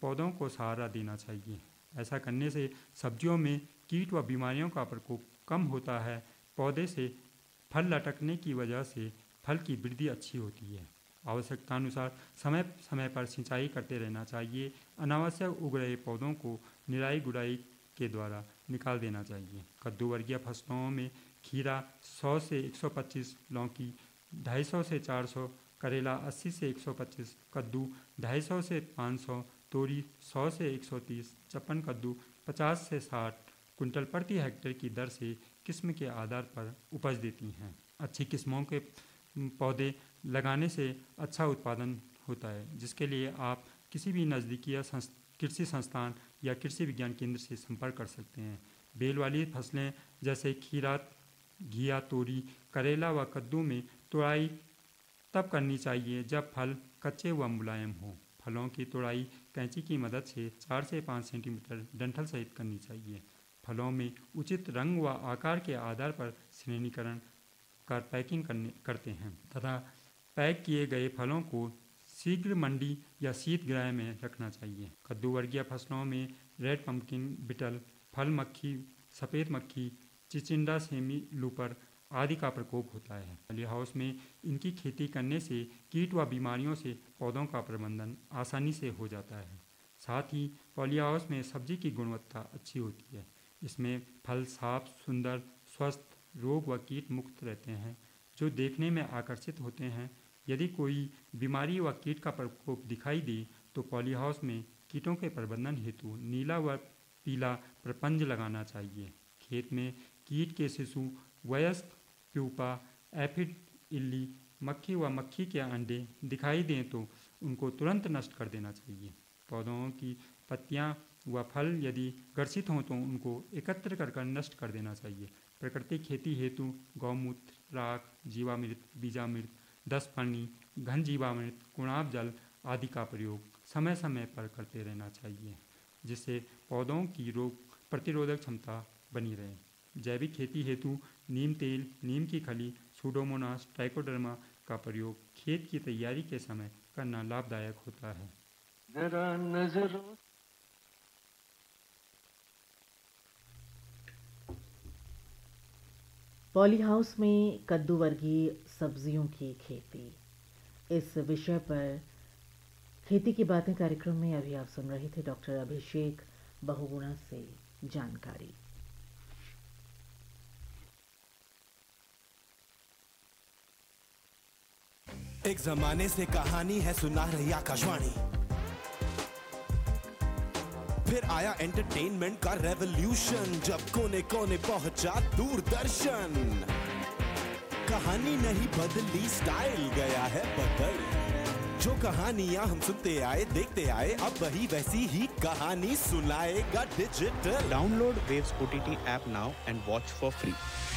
पौधों को सहारा देना चाहिए। ऐसा करने से सब्जियों में कीट व बीमारियों का प्रकोप कम होता है। पौधे से फल लटकने की वजह से फल की वृद्धि अच्छी होती है। आवश्यकतानुसार समय समय पर सिंचाई करते रहना चाहिए। अनावश्यक उग रहे पौधों को निराई गुड़ाई के द्वारा निकाल देना चाहिए। कद्दू वर्गीय फसलों में खीरा 100 से 125, लौकी 250 से 400, करेला 80 से 125, कद्दू 250 से 500, तोरी 100 से 130, चप्पन कद्दू 50 से 60 कुंटल प्रति हेक्टेयर की दर से किस्म के आधार पर उपज देती हैं। अच्छी किस्मों के पौधे लगाने से अच्छा उत्पादन होता है, जिसके लिए आप किसी भी नज़दीकी कृषि संस्थान या कृषि विज्ञान केंद्र से संपर्क कर सकते हैं। बेल वाली फसलें जैसे खीरा, घिया, तोरी, करेला व कद्दू में तुड़ाई तब करनी चाहिए जब फल कच्चे व मुलायम हो। फलों की तुड़ाई कैंची की मदद से 4 से 5 सेंटीमीटर डंठल सहित करनी चाहिए। फलों में उचित रंग व आकार के आधार पर श्रेणीकरण कर पैकिंग करते हैं तथा पैक किए गए फलों को शीघ्र मंडी या शीतगृह में रखना चाहिए। कद्दू वर्गीय फसलों में रेड पम्पकिन बिटल, फल मक्खी, सफ़ेद मक्खी, चिचिंडा सेमी लूपर आदि का प्रकोप होता है। पॉली हाउस में इनकी खेती करने से कीट व बीमारियों से पौधों का प्रबंधन आसानी से हो जाता है। साथ ही पॉली हाउस में सब्जी की गुणवत्ता अच्छी होती है। इसमें फल साफ, सुंदर, स्वस्थ, रोग व कीट मुक्त रहते हैं, जो देखने में आकर्षित होते हैं। यदि कोई बीमारी व कीट का प्रकोप दिखाई दे तो पॉली हाउस में कीटों के प्रबंधन हेतु नीला व पीला प्रपंच लगाना चाहिए। खेत में कीट के शिशु, वयस्क प्यूपा, एफिड, इल्ली, मक्खी व मक्खी के अंडे दिखाई दें तो उनको तुरंत नष्ट कर देना चाहिए। पौधों की पत्तियां व फल यदि ग्रसित हों तो उनको एकत्र कर नष्ट कर देना चाहिए। प्राकृतिक खेती हेतु गौमूत्र, राख, जीवामृत, बीजामृत, 10 पानी, घन जीवामृत, कुणाभ जल आदि का प्रयोग समय समय पर करते रहना चाहिए, जिससे पौधों की रोग प्रतिरोधक क्षमता बनी रहे। जैविक खेती हेतु नीम तेल, नीम की खली, सूडोमोनास, ट्राइकोडर्मा का प्रयोग खेत की तैयारी के समय करना लाभदायक होता है। जरा नजर पॉली हाउस में कद्दू वर्गीय सब्जियों की खेती, इस विषय पर खेती की बातें कार्यक्रम में अभी आप सुन रहे थे डॉक्टर अभिषेक बहुगुणा से जानकारी। एक जमाने से कहानी है सुना रही आकाशवाणी, फिर आया एंटरटेनमेंट का रेवोल्यूशन, जब कोने कोने पहुंचा दूरदर्शन। कहानी नहीं बदली, स्टाइल गया है बदल। जो कहानियां हम सुनते आए, देखते आए, अब वही वैसी ही कहानी सुनाएगा digital. Download Waves OTT app now and watch for free.